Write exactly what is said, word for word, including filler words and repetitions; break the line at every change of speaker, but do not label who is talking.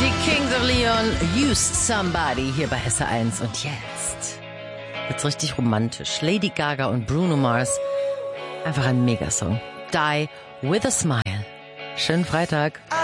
Die Kings of Leon, Used Somebody hier bei S R eins. Und jetzt wird's richtig romantisch. Lady Gaga und Bruno Mars. Einfach ein Megasong. Die with a Smile. Schönen Freitag.